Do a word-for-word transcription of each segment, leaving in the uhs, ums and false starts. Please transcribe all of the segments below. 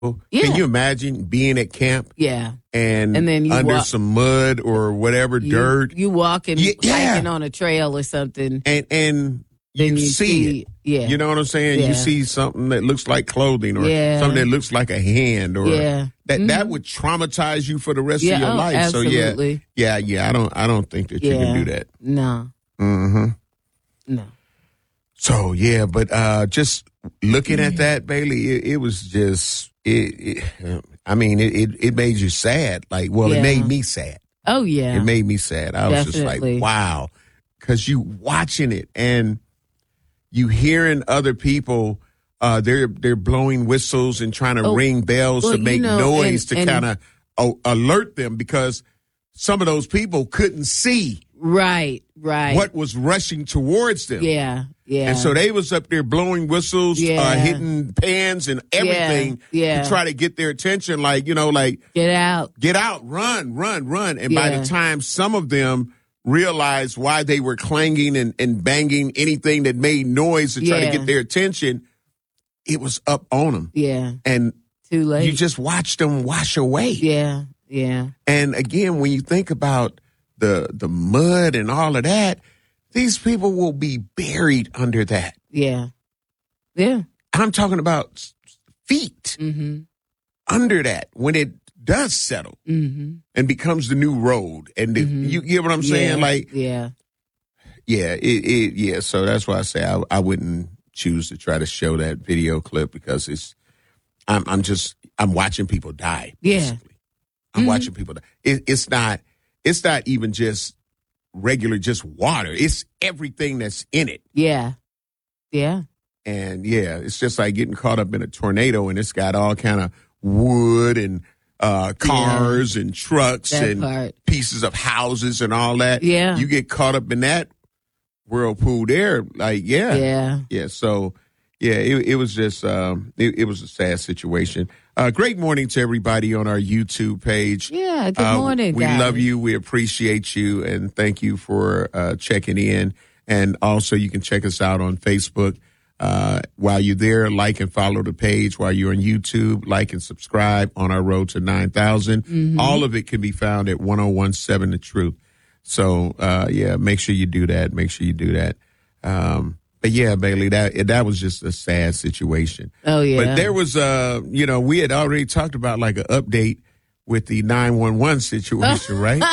Yeah. Can you imagine being at camp? Yeah. And, And then you under walk- some mud or whatever, You, dirt. You walking, Yeah, yeah. hiking on a trail or something. And and you, Then you see, see- it. yeah. You know what I'm saying? Yeah. You see something that looks like clothing or Yeah. something that looks like a hand or Yeah. that, Mhm. that would traumatize you for the rest Yeah, of your oh, life. absolutely. So yeah, yeah, yeah. I don't I don't think that you Yeah. can do that. No. Mm-hmm. No. So yeah, but uh, just looking at that, Bailey, it, it was just it, it I mean, it, it it made you sad. Like, well, Yeah. it made me sad. Oh, yeah. It made me sad. I was Definitely. just like, wow, because you watching it and you hearing other people, uh, they're they're blowing whistles and trying to Oh, ring bells well, to you make know, noise and- to and- kind of uh, alert them because some of those people couldn't see Right, right. what was rushing towards them. Yeah, yeah. And so they was up there blowing whistles, uh, Yeah. hitting pans and everything yeah. to try to get their attention. Like, you know, like, Get out. get out, run, run, run. And by Yeah. the time some of them realized why they were clanging and, and banging anything that made noise to try Yeah. to get their attention, it was up on them. Yeah. And Too late. you just watched them wash away. Yeah, yeah. And again, when you think about the the mud and all of that, these people will be buried under that. Yeah. Yeah. I'm talking about s- feet Mm-hmm. under that when it does settle Mm-hmm. and becomes the new road. And the, Mhm. you get what I'm saying? Yeah, Like, yeah. yeah, it, it, yeah. So that's why I say I, I wouldn't choose to try to show that video clip because it's, I'm, I'm just, I'm watching people die. Yeah. Basically. I'm Mhm. watching people die. It, it's not, it's not even just regular, just water. It's everything that's in it. Yeah. Yeah. And yeah, it's just like getting caught up in a tornado and it's got all kind of wood and uh, cars and trucks That and part. pieces of houses and all that. Yeah. You get caught up in that whirlpool there. Like, yeah. Yeah. Yeah. So, yeah, it, it was just, um, it, it was a sad situation. Uh, great morning to everybody on our YouTube page. Yeah. Good Uh, morning, we guys. love you. We appreciate you. And thank you for uh, checking in. And also, you can check us out on Facebook. Uh, while you're there, like and follow the page. While you're on YouTube, like and subscribe on our road to nine thousand. Mm-hmm. All of it can be found at one oh one seven The Truth. So, uh, yeah, make sure you do that. Make sure you do that. Um, but yeah, Bailey, that that was just a sad situation. Oh, yeah. But there was, uh, you know, we had already talked about like an update with the nine one one situation, right?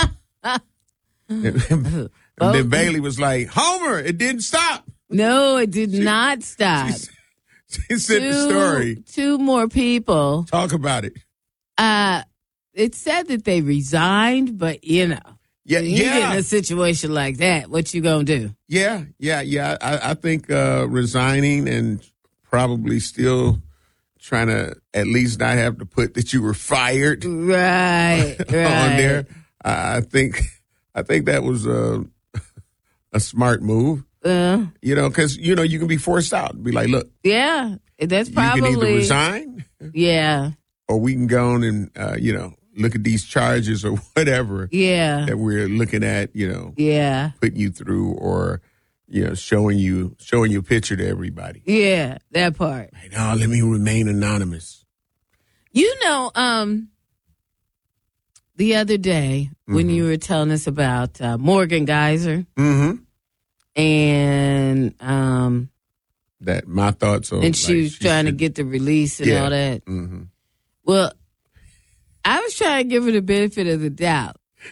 and then Oh. Bailey was like, Homer, it didn't stop. No, it did not stop. She said the story. Two more people. Talk about it. Uh, it said that they resigned, but you know, Yeah, you get yeah, in a situation like that, what you gonna do? yeah, yeah, yeah. I, I think uh, resigning and probably still trying to at least not have to put that you were fired Right, right. on there. I I think, I think that was a a smart move. Uh, You know, because you know you can be forced out. Be like, look, yeah, that's you can either probably resign yeah, or we can go on and uh, you know look at these charges or whatever yeah, that we're looking at. You know, yeah, putting you through or you know showing you showing your picture to everybody. yeah. That part. Like, no, let me remain anonymous. You know, um, the other day when Mhm. you were telling us about uh, Morgan Geyser Mm-hmm. and um, That my thoughts on. and she like, was trying to should- get the release and Yeah. all that. Mm-hmm. Well, I was trying to give her the benefit of the doubt.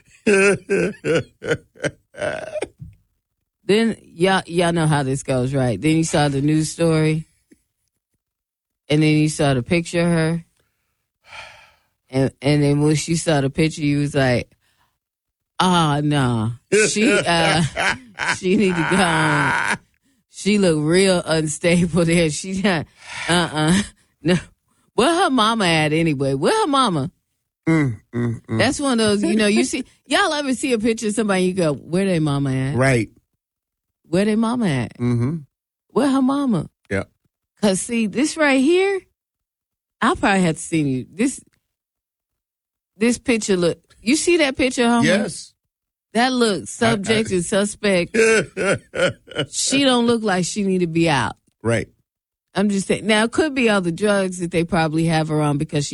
Then y'all y'all know how this goes, right? Then you saw the news story, and then you saw the picture of her, and and then when she saw the picture, you was like, "Oh no, she uh she need to go on. She look real unstable there. She not uh uh no. Where her mama at anyway? Where her mama?" Mm, mm, mm. That's one of those, you know, you see, y'all ever see a picture of somebody, you go, where they mama at? Right. Where they mama at? Mm-hmm. Where her mama? Yeah. Because, see, this right here, I'll probably have to see you. This this picture look, you see that picture, Homer? Yes. That look subject I- I- and suspect. She don't look like she need to be out. Right. I'm just saying. Now, it could be all the drugs that they probably have her on because she